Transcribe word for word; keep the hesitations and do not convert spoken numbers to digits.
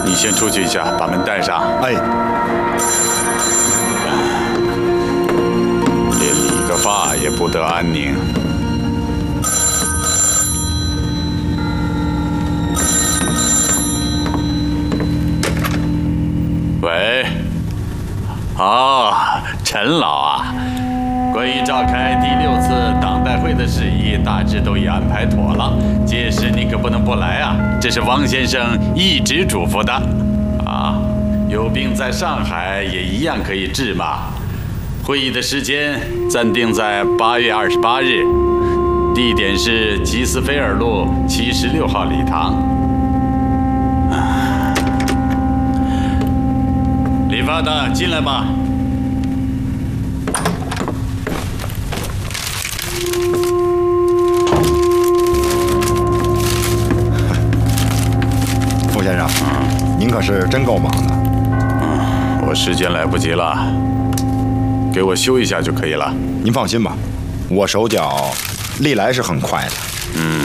你先出去一下，把门带上。 哎， 连理个发也不得安宁。喂，啊，陈老啊，关于召开第六次党代会的事宜，大致都已安排妥了。届时你可不能不来啊，这是汪先生一直嘱咐的。啊，有病在上海也一样可以治嘛。会议的时间暂定在八月二十八日，地点是吉斯菲尔路七十六号礼堂。理发的，进来吧。 傅先生，您可是真够忙的。 我时间来不及了，给我修一下就可以了。 您放心吧，我手脚历来是很快的。 嗯。